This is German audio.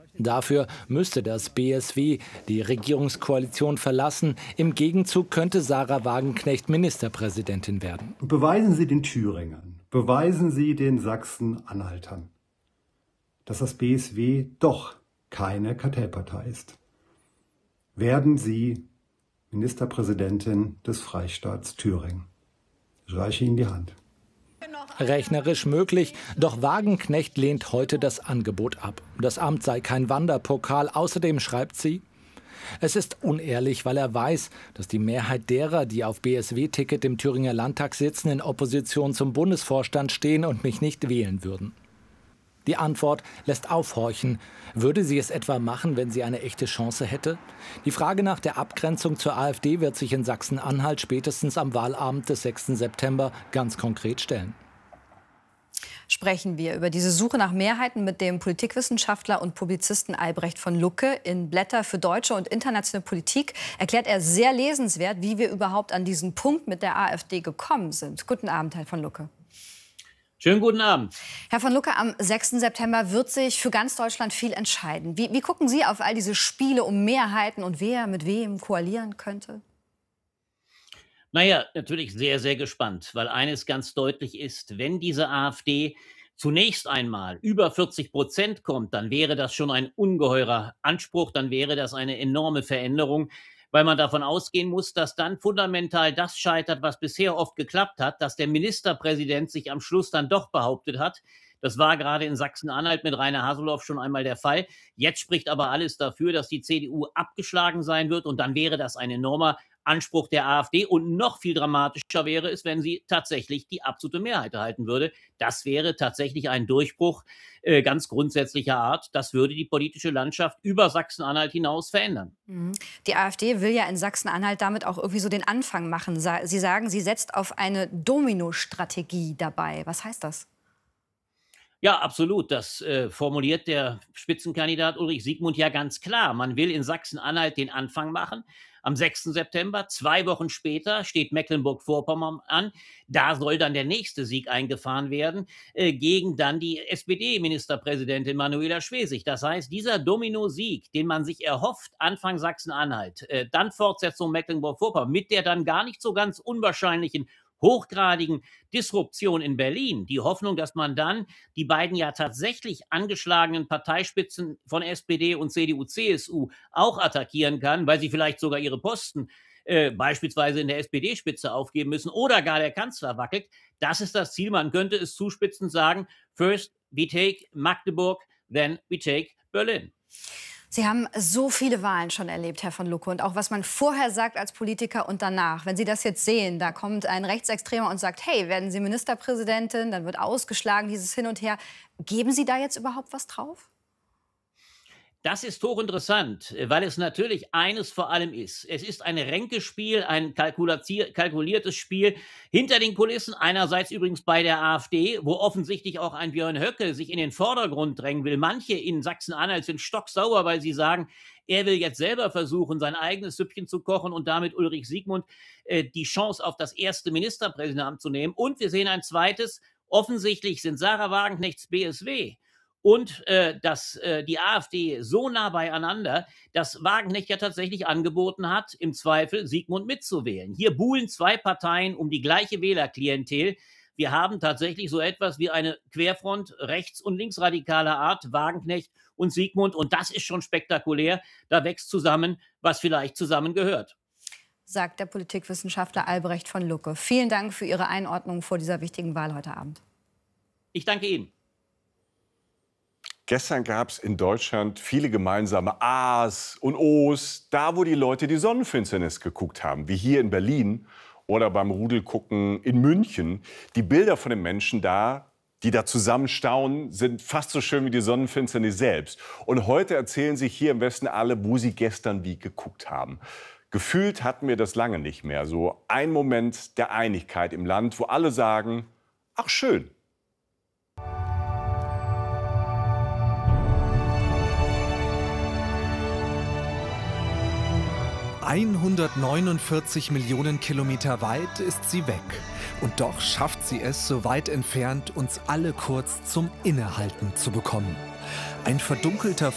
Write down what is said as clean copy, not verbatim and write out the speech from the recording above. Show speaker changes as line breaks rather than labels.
Dafür müsste das BSW die Regierungskoalition verlassen. Im Gegenzug könnte Sahra Wagenknecht Ministerpräsidentin werden.
Und beweisen Sie den Thüringern, beweisen Sie den Sachsen-Anhaltern, dass das BSW doch keine Kartellpartei ist. Werden Sie Ministerpräsidentin des Freistaats Thüringen? Ich reiche Ihnen die Hand.
Rechnerisch möglich, doch Wagenknecht lehnt heute das Angebot ab. Das Amt sei kein Wanderpokal. Außerdem schreibt sie: Es ist unehrlich, weil er weiß, dass die Mehrheit derer, die auf BSW-Ticket im Thüringer Landtag sitzen, in Opposition zum Bundesvorstand stehen und mich nicht wählen würden. Die Antwort lässt aufhorchen. Würde sie es etwa machen, wenn sie eine echte Chance hätte? Die Frage nach der Abgrenzung zur AfD wird sich in Sachsen-Anhalt spätestens am Wahlabend des 6. September ganz konkret stellen.
Sprechen wir über diese Suche nach Mehrheiten mit dem Politikwissenschaftler und Publizisten Albrecht von Lucke. In Blätter für deutsche und internationale Politik erklärt er sehr lesenswert, wie wir überhaupt an diesen Punkt mit der AfD gekommen sind. Guten Abend, Herr von Lucke.
Schönen guten Abend.
Herr von Lucke, am 6. September wird sich für ganz Deutschland viel entscheiden. Wie gucken Sie auf all diese Spiele um Mehrheiten und wer mit wem koalieren könnte?
Naja, natürlich sehr, sehr gespannt, weil eines ganz deutlich ist: Wenn diese AfD zunächst einmal über 40% kommt, dann wäre das schon ein ungeheurer Anspruch, dann wäre das eine enorme Veränderung, weil man davon ausgehen muss, dass dann fundamental das scheitert, was bisher oft geklappt hat, dass der Ministerpräsident sich am Schluss dann doch behauptet hat. Das war gerade in Sachsen-Anhalt mit Rainer Haseloff schon einmal der Fall. Jetzt spricht aber alles dafür, dass die CDU abgeschlagen sein wird, und dann wäre das ein enormer Anspruch der AfD. Und noch viel dramatischer wäre es, wenn sie tatsächlich die absolute Mehrheit erhalten würde. Das wäre tatsächlich ein Durchbruch ganz grundsätzlicher Art. Das würde die politische Landschaft über Sachsen-Anhalt hinaus verändern.
Die AfD will ja in Sachsen-Anhalt damit auch irgendwie so den Anfang machen. Sie sagen, sie setzt auf eine Dominostrategie dabei. Was heißt das?
Ja, absolut. Das formuliert der Spitzenkandidat Ulrich Siegmund ja ganz klar. Man will in Sachsen-Anhalt den Anfang machen. Am 6. September, 2 Wochen später, steht Mecklenburg-Vorpommern an. Da soll dann der nächste Sieg eingefahren werden gegen dann die SPD-Ministerpräsidentin Manuela Schwesig. Das heißt, dieser Domino-Sieg, den man sich erhofft, Anfang Sachsen-Anhalt, dann Fortsetzung Mecklenburg-Vorpommern, mit der dann gar nicht so ganz unwahrscheinlichen hochgradigen Disruption in Berlin, die Hoffnung, dass man dann die beiden ja tatsächlich angeschlagenen Parteispitzen von SPD und CDU, CSU auch attackieren kann, weil sie vielleicht sogar ihre Posten beispielsweise in der SPD-Spitze aufgeben müssen oder gar der Kanzler wackelt. Das ist das Ziel. Man könnte es zuspitzend sagen: First we take Magdeburg, then we take Berlin.
Sie haben so viele Wahlen schon erlebt, Herr von Lucke, und auch was man vorher sagt als Politiker und danach. Wenn Sie das jetzt sehen, da kommt ein Rechtsextremer und sagt: Hey, werden Sie Ministerpräsidentin, dann wird ausgeschlagen, dieses Hin und Her. Geben Sie da jetzt überhaupt was drauf?
Das ist hochinteressant, weil es natürlich eines vor allem ist. Es ist ein Ränkespiel, ein kalkuliertes Spiel hinter den Kulissen. Einerseits übrigens bei der AfD, wo offensichtlich auch ein Björn Höcke sich in den Vordergrund drängen will. Manche in Sachsen-Anhalt sind stocksauer, weil sie sagen, er will jetzt selber versuchen, sein eigenes Süppchen zu kochen und damit Ulrich Siegmund die Chance auf das erste Ministerpräsidentenamt zu nehmen. Und wir sehen ein zweites. Offensichtlich sind Sahra Wagenknechts BSW und die AfD so nah beieinander, dass Wagenknecht ja tatsächlich angeboten hat, im Zweifel Siegmund mitzuwählen. Hier buhlen zwei Parteien um die gleiche Wählerklientel. Wir haben tatsächlich so etwas wie eine Querfront rechts- und linksradikaler Art, Wagenknecht und Siegmund. Und das ist schon spektakulär. Da wächst zusammen, was vielleicht zusammengehört.
Sagt der Politikwissenschaftler Albrecht von Lucke. Vielen Dank für Ihre Einordnung vor dieser wichtigen Wahl heute Abend.
Ich danke Ihnen.
Gestern gab es in Deutschland viele gemeinsame A's und O's, da wo die Leute die Sonnenfinsternis geguckt haben, wie hier in Berlin oder beim Rudelgucken in München. Die Bilder von den Menschen da, die da zusammen staunen, sind fast so schön wie die Sonnenfinsternis selbst. Und heute erzählen sich hier im Westen alle, wo sie gestern wie geguckt haben. Gefühlt hatten wir das lange nicht mehr. So ein Moment der Einigkeit im Land, wo alle sagen: Ach schön.
149 Millionen Kilometer weit ist sie weg. Und doch schafft sie es, so weit entfernt, uns alle kurz zum Innehalten zu bekommen. Ein verdunkelter